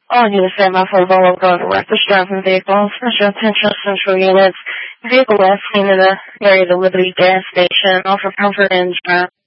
All units at my phone will go to reckless driving vehicles. Special attention central units. Vehicle last seen in the area of the Liberty gas station off of Comfort and Drive.